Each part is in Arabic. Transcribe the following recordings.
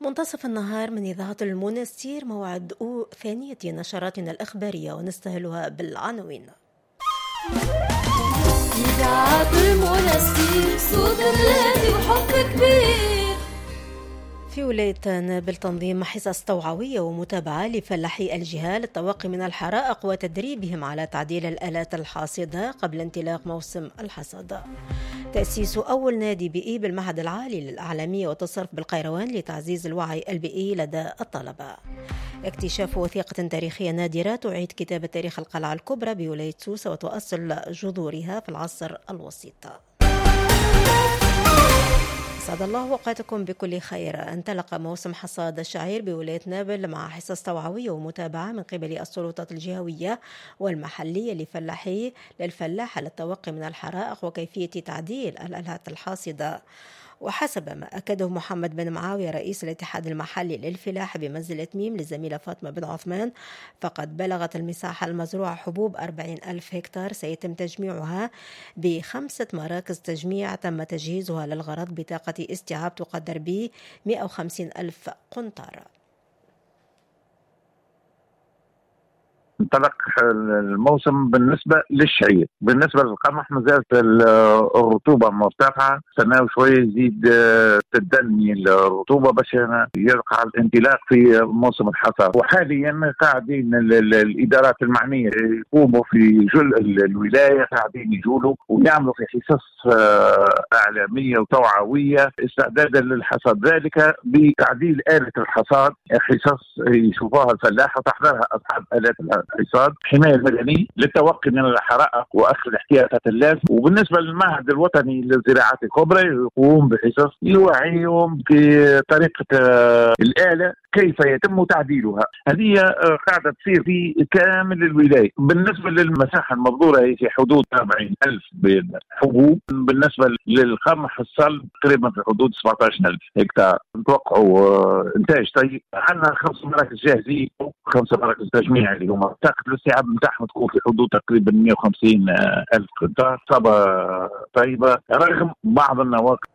منتصف النهار من إذاعة المنستير، موعد ثانية نشراتنا الإخبارية ونستهلها بالعناوين. إذاعة المنستير صوت الراديو وحب كبير. في ولاية نابل تنظيم حصص توعوية ومتابعة لفلاحي الجهة للتوقي من الحرائق وتدريبهم على تعديل الآلات الحاصدة قبل انطلاق موسم الحصاد. تأسيس أول نادي بيئي بالمعهد العالي للأعلامية والتصرف بالقيروان لتعزيز الوعي البيئي لدى الطلبة. اكتشاف وثيقة تاريخية نادرة تعيد كتابة تاريخ القلعة الكبرى بولاية سوسة وتؤصل جذورها في العصر الوسيط. أسعد الله أوقاتكم بكل خير. انطلق موسم حصاد الشعير بولاية نابل مع حصص توعوية ومتابعة من قبل السلطات الجهوية والمحلية للفلاحة للتوقي من الحرائق وكيفية تعديل الآلات الحاصدة. وحسب ما أكده محمد بن معاوية رئيس الاتحاد المحلي للفلاحة بمنزلة ميم للزميلة فاطمة بن عثمان، فقد بلغت المساحة المزروعة حبوب 40,000 هكتار، سيتم تجميعها ب5 مراكز تجميع تم تجهيزها للغرض بطاقة استيعاب تقدر ب 150,000 قنطار. انطلق الموسم بالنسبة للشعير. بالنسبة للقمح ما زالت الرطوبة مرتفعة، سنة وشوية يزيد تدني الرطوبة باش يقع الانطلاق في موسم الحصاد. وحاليا قاعدين الإدارات المعنية يقوموا في جل الولاية، قاعدين يجولوا ويعملوا في حصص إعلامية وتوعوية استعدادا للحصاد، ذلك بتعديل آلة الحصاد، حصص يشوفوها الفلاحة وتحضرها أصحاب آلات الحصاد، حماية المدنية للتوقي من الحرائق وأخذ الاحتياطات اللازمة. وبالنسبة للمعهد الوطني للزراعات الكبرى يقوم بحصص يوعيهم بطريقة الآلة كيف يتم تعديلها. هذه قاعدة تصير في كامل الولاية. بالنسبة للمساحة المبذورة هي في حدود 40,000 حبوب. بالنسبة للقمح الصلب تقريبا في حدود 17,000 هكتار. نتوقعوا إنتاج طيب. عندنا 5 مراكز جاهزين و5 مراكز تجميع اللي هما طاقة الاستيعاب نتاعهم تكون في حدود تقريبا 150,000 قطار. صبا طيبة رغم بعض النواقص.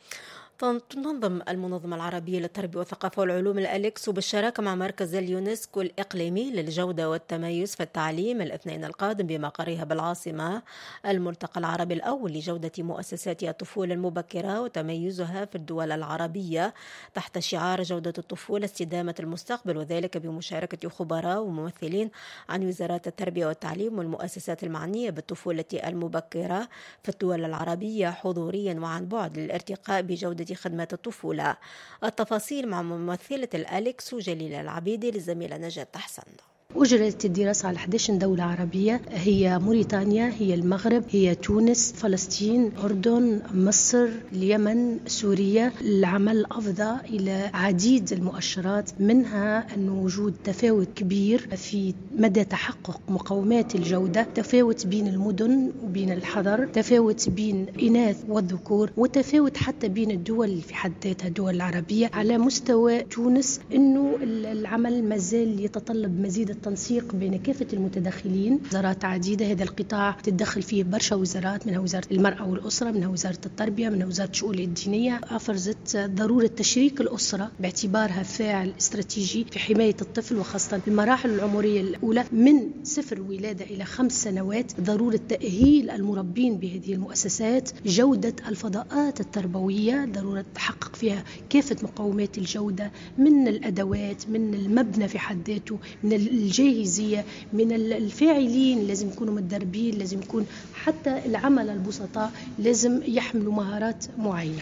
تنظم المنظمة العربية للتربية والثقافة والعلوم الأليكس بالشراكة مع مركز اليونسكو الإقليمي للجودة والتميز في التعليم الاثنين القادم بمقرها بالعاصمة الملتقى العربي الأول لجودة مؤسسات الطفولة المبكرة وتميزها في الدول العربية تحت شعار جودة الطفولة استدامة المستقبل، وذلك بمشاركة خبراء وممثلين عن وزارات التربية والتعليم والمؤسسات المعنية بالطفولة المبكرة في الدول العربية حضوريا وعن بعد للارتقاء بجودة خدمات الطفولة. التفاصيل مع ممثلة الأليكس وجليلة العبيدي للزميلة نجاة حسن. أجرت الدراسة على 11 دولة عربية، هي موريتانيا، هي المغرب، هي تونس، فلسطين، أردن، مصر، اليمن، سوريا. العمل أفضى إلى عديد المؤشرات، منها أن وجود تفاوت كبير في مدى تحقق مقومات الجودة، تفاوت بين المدن وبين الحضر، تفاوت بين إناث والذكور، وتفاوت حتى بين الدول في حد ذاتها الدول العربية. على مستوى تونس أنه العمل مازال يتطلب مزيد التنسيق بين كافة المتدخلين، وزارات عديدة. هذا القطاع تتدخل فيه برشا وزارات، منها وزارة المرأة والأسرة، منها وزارة التربية، منها وزارة الشؤون الدينية. أفرزت ضرورة تشريك الأسرة باعتبارها فاعل استراتيجي في حماية الطفل، وخاصة المراحل العمرية الأولى من 0 ولادة إلى 5 سنوات. ضرورة تأهيل المربين بهذه المؤسسات، جودة الفضاءات التربوية ضرورة تحقق فيها كافة مقومات الجودة، من الأدوات، من المبنى في حد ذاته، من الجاهزية، من الفاعلين لازم يكونوا متدربين، لازم يكون حتى العمل البسطاء لازم يحملوا مهارات معينة.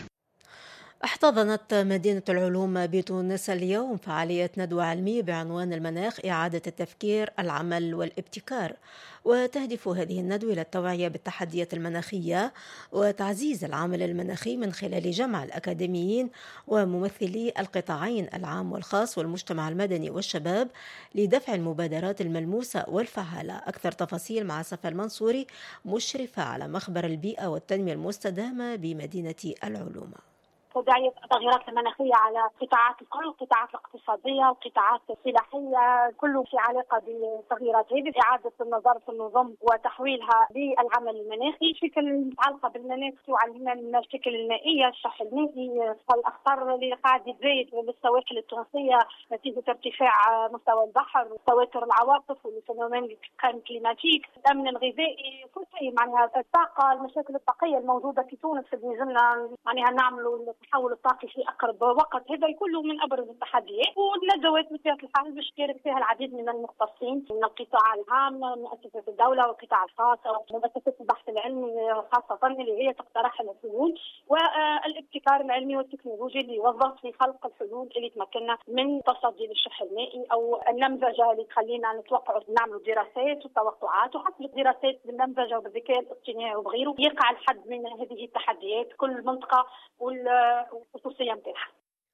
احتضنت مدينة العلوم بتونس اليوم فعالية ندوة علمية بعنوان المناخ إعادة التفكير العمل والابتكار، وتهدف هذه الندوة إلى التوعية بالتحديات المناخية وتعزيز العمل المناخي من خلال جمع الأكاديميين وممثلي القطاعين العام والخاص والمجتمع المدني والشباب لدفع المبادرات الملموسة والفعالة. أكثر تفاصيل مع صفا المنصوري مشرفة على مخبر البيئة والتنمية المستدامة بمدينة العلوم. التغيرات المناخية على قطاعات الكل، القطاعات الاقتصادية والقطاعات السلاحية، كله في علاقة بالتغييرات هذه، إعادة النظر في النظم وتحويلها للعمل المناخي، شكل متعلقة بالمناخ وعلينا المشاكل المائية، الشح المائي، الأخطار اللي قاعد يتزايد بالسواحل التونسية نتيجة ارتفاع مستوى البحر وتواتر العواصف والفينومين كليماتيك، الأمن الغذائي، كل شيء معناها الطاقة، المشاكل الطاقية الموجودة في تونس بيلزمنا معناها نعملوا التحول الطاقي في أقرب وقت. هذا كله من أبرز التحديات، والندوات بطبيعة الحال باش يشارك فيها العديد من المختصين من القطاع العام، مؤسسات الدولة والقطاع الخاص ومؤسسات البحث العلمي خاصة اللي هي تقترح الحلول، والابتكار العلمي والتكنولوجي اللي يوظف في خلق الحلول اللي تمكننا من تصدي للشح المائي أو النمذجة اللي تخلينا نتوقع نعمل دراسات وتوقعات، وحسب الدراسات بالنمذجة وبالذكاء الاصطناعي وبغيره يقع الحد من هذه التحديات كل منطقة والخصوصية متاعها.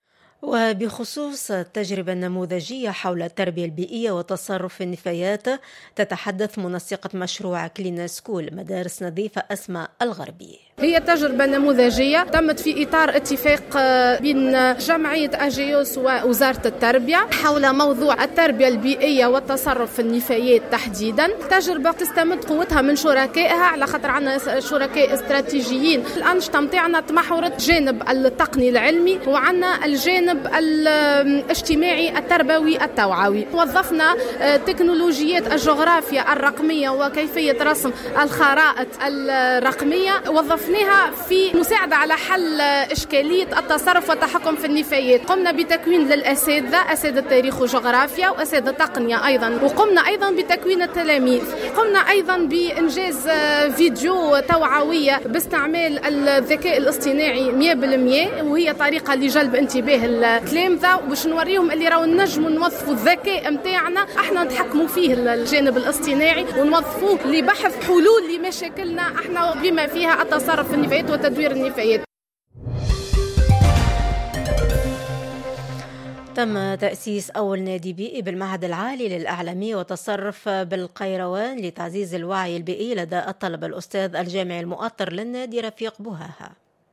وبخصوص التجربة النموذجية حول التربية البيئية وتصرف النفايات، تتحدث منسقة مشروع كلين سكول مدارس نظيفة أسماء الغربي. هي تجربة نموذجية تمت في إطار اتفاق بين جمعية أجيوس ووزارة التربية حول موضوع التربية البيئية والتصرف في النفايات تحديدا. تجربة تستمد قوتها من شركائها على خاطر عنا شركاء استراتيجيين. الأنشطة متاعنا تمحورت جانب التقني العلمي وعنا الجانب الاجتماعي التربوي التوعوي. وظفنا تكنولوجيات الجغرافيا الرقمية وكيفية رسم الخرائط الرقمية، وظفناها في مساعدة على حل إشكالية التصرف والتحكم في النفايات. قمنا بتكوين للأساتذة، أساتذة تاريخ وجغرافيا وأساتذة تقنية أيضا، وقمنا أيضا بتكوين التلاميذ. قمنا أيضا بإنجاز فيديو توعوية باستعمال الذكاء الاصطناعي 100%، وهي طريقة لجلب انتباه التلامذة باش نوريهم اللي راهو نجموا نوظفوا الذكاء متاعنا احنا نتحكموا فيه الجانب الاصطناعي ونوظفوه لبحث حلول لمشاكلنا احنا بما فيها التصرف في النفايات وتدوير النفايات. تم تأسيس أول نادي بيئي بالمعهد العالي للأعلامية والتصرف بالقيروان لتعزيز الوعي البيئي لدى الطلبة. الأستاذ الجامعي المؤطر للنادي رفيق بوهاها.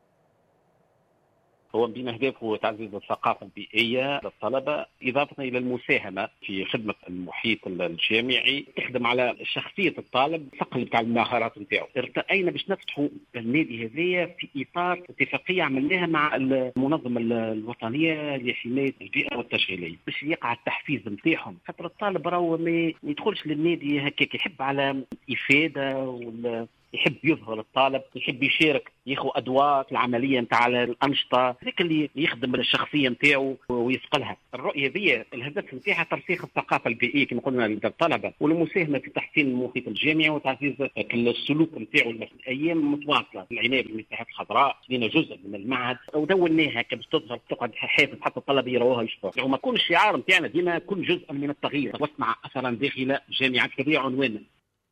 هو من أهدافه تعزيز الثقافة البيئية للطلبة، إضافة إلى المساهمة في خدمة المحيط الجامعي، تخدم على شخصية الطالب، الثقل بتاع المهارات نتاعو. ارتأينا باش نفتحوا النادي هذايا في إطار اتفاقية عملناها مع المنظمة الوطنية لحماية البيئة والتشغيلية باش يقع التحفيز نتاعهم. خاطر الطالب راهو ما يدخلش للنادي هكاك، يحب على إفادة يحب يظهر، الطالب يحب يشارك، ياخذ ادوار العمليه نتاع الانشطه، هذاك اللي يخدم الشخصيه نتاعو ويثقلها. الرؤيه ذي الهدف نتاعها ترسيخ الثقافه البيئيه كما قلنا للطلبه، والمساهمه في تحسين المحيط الجامعي وتعزيز السلوك نتاعو. الايام متواصله العنايه بالمساحات الخضراء، لنا جزء من المعهد ودوناها باش تظهر تقعد حافز حتى الطلبه يروها يشوفوها. وما يكون الشعار نتاعنا ديما كل جزء من التغيير واصنع اثرا داخل جامعه هذه عنواننا.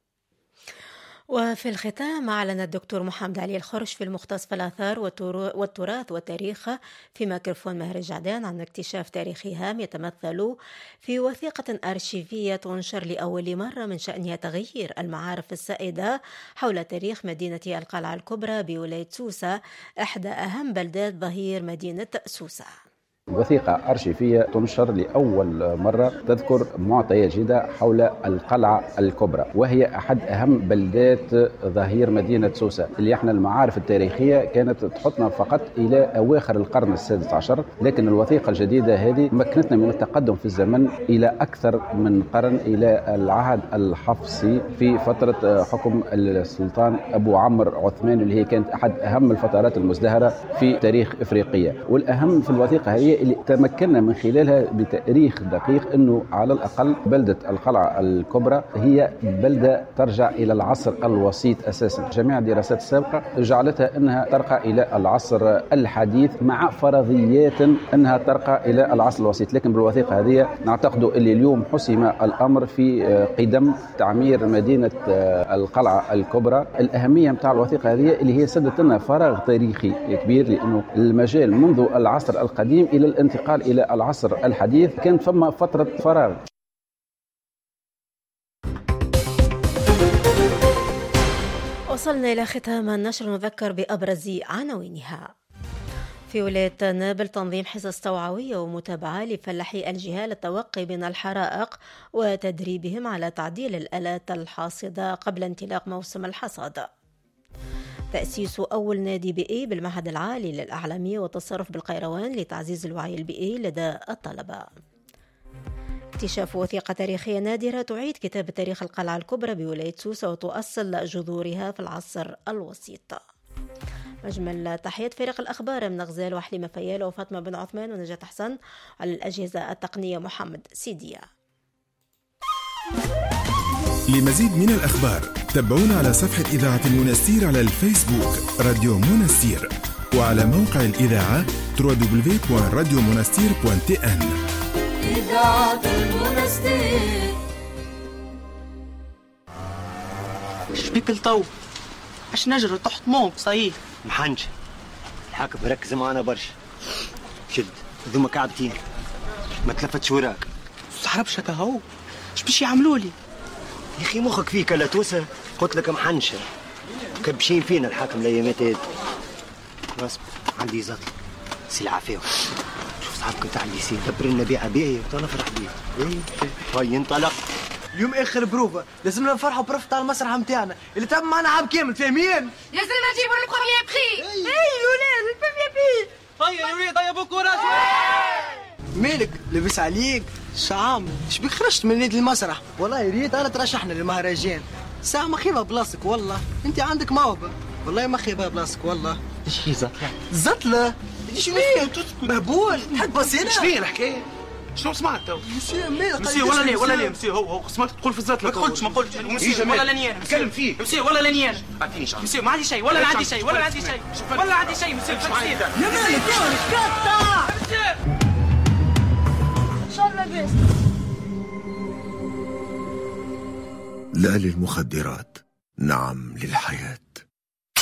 وفي الختام أعلن الدكتور محمد علي الخرش في المختص في الآثار والتراث والتاريخ في ميكروفون مهر جعدان عن اكتشاف تاريخي هام يتمثل في وثيقة أرشيفية تنشر لأول مرة من شأنها تغيير المعارف السائدة حول تاريخ مدينة القلعة الكبرى بولاية سوسة، إحدى أهم بلدات ظهير مدينة سوسة. وثيقة أرشيفية تنشر لأول مرة تذكر معطيات جديدة حول القلعة الكبرى، وهي أحد أهم بلدات ظهير مدينة سوسة، اللي احنا المعارف التاريخية كانت تحطنا فقط إلى أواخر القرن السادس عشر، لكن الوثيقة الجديدة هذه مكنتنا من التقدم في الزمن إلى أكثر من قرن، إلى العهد الحفصي في فترة حكم السلطان أبو عمرو عثمان، اللي هي كانت أحد أهم الفترات المزدهرة في تاريخ إفريقيا. والأهم في الوثيقة هي اللي تمكنا من خلالها بتاريخ دقيق أنه على الأقل بلدة القلعة الكبرى هي بلدة ترجع إلى العصر الوسيط أساسا. جميع الدراسات السابقة جعلتها أنها ترقى إلى العصر الحديث مع فرضيات أنها ترقى إلى العصر الوسيط، لكن بالوثيقة هذه نعتقد اللي اليوم حسم الأمر في قدم تعمير مدينة القلعة الكبرى. الأهمية متاع الوثيقة هذه اللي هي سدت لنا فراغ تاريخي كبير، لأنه المجال منذ العصر القديم إلى الانتقال إلى العصر الحديث كانت فما فترة فراغ. وصلنا إلى ختام النشر، نذكر بأبرز عناوينها. في ولاية نابل تنظيم حصص توعوية ومتابعة لفلاحي الجهة للتوقي من الحرائق وتدريبهم على تعديل الآلات الحاصدة قبل انطلاق موسم الحصاد. تأسيس أول نادي بيئي بالمعهد العالي للأعلامية والتصرف بالقيروان لتعزيز الوعي البيئي لدى الطلبة. اكتشاف وثيقة تاريخية نادرة تعيد كتابة تاريخ القلعة الكبرى بولاية سوسة وتؤصل جذورها في العصر الوسيط. مجمل تحية فريق الأخبار من غزال وحليمة فيال وفاطمة بن عثمان ونجاة حسن، على الأجهزة التقنية محمد سيديا. لمزيد من الأخبار تابعونا على صفحة إذاعة المنستير على الفيسبوك راديو منستير، وعلى موقع الإذاعة www.radiomonastir.tn. إذاعة المنستير. شبيك الطو؟ عش نجري تحت موك صحيح محنش الحاكم ركز معنا برشا. شد ذوما كعبتين ما تلفتش وراك. صحربش هكا اش باش يعملوا لي يا اخي؟ مخك فيك لا توسه. قلت لك محنشه كبشين فينا الحاكم الايامات هذه. اصبر عندي زطل سلعه فيهم. شوف صاحبك تاع الليسي دبر لنا بيعه بيعه وانا فرح بيه. هاي انطلق. اليوم اخر بروفه لازمنا نفرحوا برفت على المسرح نتاعنا اللي تعب معنا عام كامل، فاهمين؟ لازمنا نجيبوا البروميير بخي. اي ولاد البروميير بخي. هيا يا ولاد هيا بوكوراج. مالك لبس عليك شعام؟ شبيك خرجت من نادي المسرح؟ والله يا ريت انا ترشحنا للمهرجان. ساعة ما خيبة بلاصتك والله، انت عندك موهبة. والله ما خيبة بلاصتك والله. ايش هي زطلة؟ زطلة؟ ايش فيه؟ مهبول تحب بصينا؟ ايش فيه الحكاية؟ شنو سمعت تو؟ مسيو ولا ليه ولا ليه مسيو هو سمعت تقول في الزطلة. ما تقولش مسيو ولا لنيان. تكلم فيه مسيو ولا لنيان. اعطيني شعر مسيو ما عندي شيء ولا عندي شيء ولا عندي شيء ولا عندي شيء مسيو. يا مالك قطع. ان شاء الله بس. لا للمخدرات، نعم للحياة.